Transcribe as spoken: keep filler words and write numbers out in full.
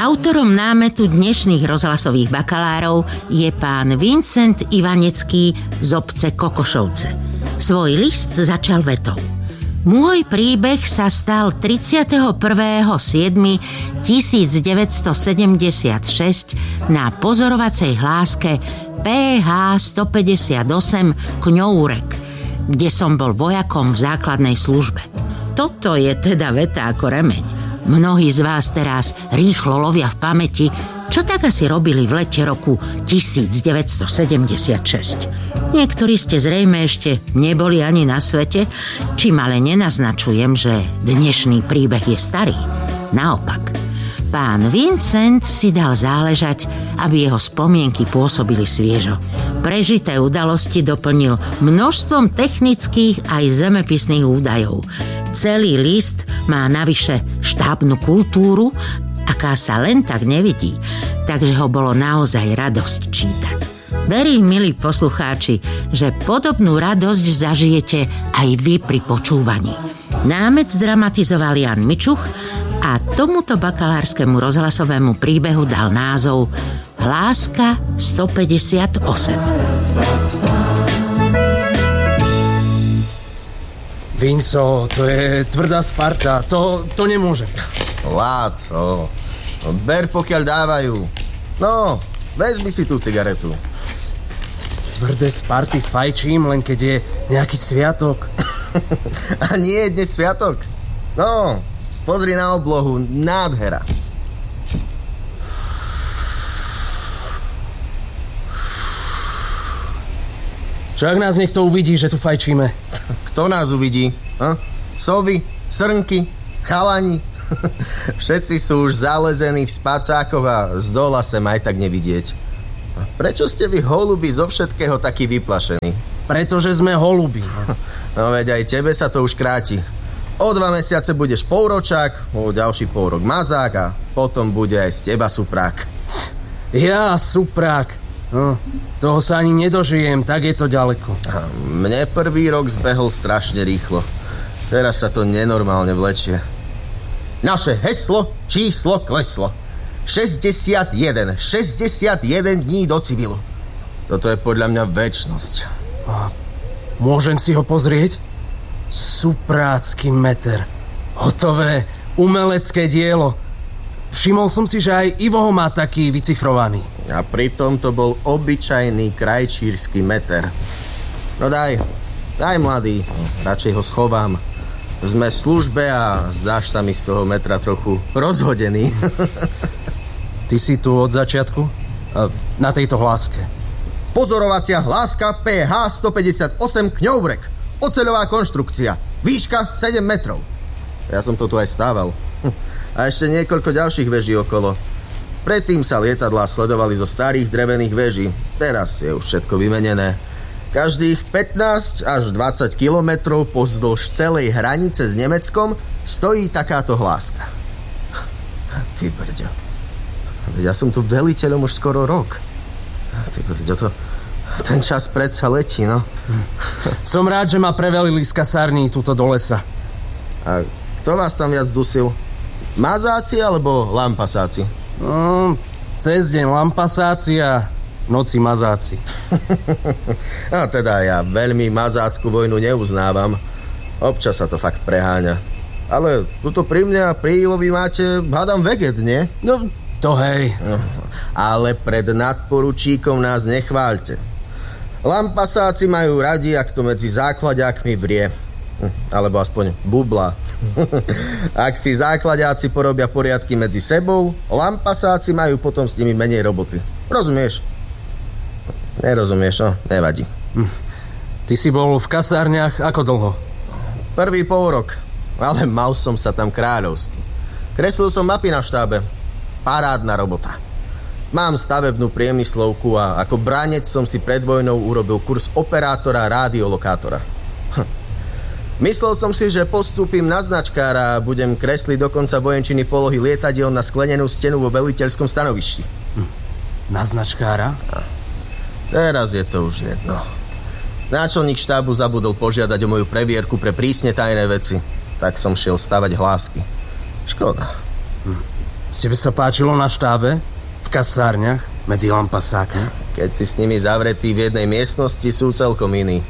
Autorom námetu dnešných rozhlasových bakalárov je pán Vincent Ivanecký z obce Kokošovce. Svoj list začal vetou: Môj príbeh sa stal tridsiateho prvého júla tisícdeväťstosedemdesiatšesť na pozorovacej hláske pé há stopäťdesiatosem Kňourek, kde som bol vojakom v základnej službe. Toto je teda veta ako remeň. Mnohí z vás teraz rýchlo lovia v pamäti, čo tak asi robili v lete roku tisícdeväťstosedemdesiatšesť. Niektorí ste zrejme ešte neboli ani na svete, čím ale nenaznačujem, že dnešný príbeh je starý. Naopak, pán Vincent si dal záležať, aby jeho spomienky pôsobili sviežo. Prežité udalosti doplnil množstvom technických aj zemepisných údajov. Celý list má navyše štábnu kultúru, aká sa len tak nevidí, takže ho bolo naozaj radosť čítať. Verím, milí poslucháči, že podobnú radosť zažijete aj vy pri počúvaní. Námet zdramatizoval Jan Mičuch a tomuto bakalárskemu rozhlasovému príbehu dal názov Hláska stopäťdesiatosem. Vinco, to je tvrdá Sparta, to, to nemôže. Láco, no, ber pokiaľ dávajú. No, vezmi si tú cigaretu. Tvrdé Sparty fajčím, len keď je nejaký sviatok. A nie je dnes sviatok? No, pozri na oblohu, nádhera. Čo ak nás niekto uvidí, že tu fajčíme? Kto nás uvidí? Ha? Sovy, srnky, chalani. Všetci sú už zalezení v spacákoch a z dola sem aj tak nevidieť. A prečo ste vy holubi zo všetkého takí vyplašení? Pretože sme holubi. No veď aj tebe sa to už kráti. O dva mesiace budeš polročák, o ďalší polrok mazák a potom bude aj z teba suprák. Ja, suprák. No, toho sa ani nedožijem, tak je to ďaleko. A mne prvý rok zbehol strašne rýchlo. Teraz sa to nenormálne vlečie. Naše heslo, číslo kleslo. šesťdesiatjeden, šesťdesiatjeden dní do civilu. Toto je podľa mňa večnosť. A môžem si ho pozrieť? Suprácky meter. Hotové, umelecké dielo. Všimol som si, že aj Ivo ho má taký vycifrovaný. A pritom to bol obyčajný krajčírsky meter. No daj, daj mladý, radšej ho schovám. Sme v službe a zdáš sa mi z toho metra trochu rozhodený. Ty si tu od začiatku? Na tejto hláske. Pozorovacia hláska pé há stopäťdesiatosem Kňourek. Oceľová konštrukcia. Výška sedem metrov. Ja som to tu aj stával. A ešte niekoľko ďalších veží okolo. Predtým sa lietadlá sledovali zo starých drevených veží. Teraz je už všetko vymenené. Každých pätnásť až dvadsať kilometrov pozdĺž celej hranice s Nemeckom stojí takáto hláska. Ty brďo. Veď ja som tu veliteľom už skoro rok. Ty brďo, to... ten čas predsa letí, no. Som rád, že ma prevelili z kasární túto do lesa. A kto vás tam viac dusil? Mazáci alebo lampasáci? No, cez deň lampasáci a noci mazáci. No teda ja veľmi mazácku vojnu neuznávam. Občas sa to fakt preháňa. Ale tuto pri mňa a pri Ivovi máte, hádam, veget, nie? No, to hej. No, ale pred nadporučíkom nás nechváľte. Lampasáci majú radi, ak to medzi základiakmi vrie. Alebo aspoň bubla. Ak si základiaci porobia poriadky medzi sebou, lampasáci majú potom s nimi menej roboty. Rozumieš? Nerozumieš, no? Nevadí. Ty si bol v kasárniach ako dlho? Prvý pol rok, ale mal som sa tam kráľovsky. Kreslil som mapy na štábe. Parádna robota. Mám stavebnú priemyslovku a ako bránec som si pred vojnou urobil kurz operátora rádiolokátora. Myslel som si, že postúpim na značkára a budem kresliť dokonca vojenčiny polohy lietadiel na sklenenú stenu vo veliteľskom stanovišti. Hm. Na značkára? A teraz je to už jedno. Náčelník štábu zabudol požiadať o moju previerku pre prísne tajné veci. Tak som šiel stavať hlásky. Škoda. Hm. Tebe sa páčilo na štábe? V kasárniach? Medzi lampasákmi? Keď si s nimi zavretý v jednej miestnosti, sú celkom iní.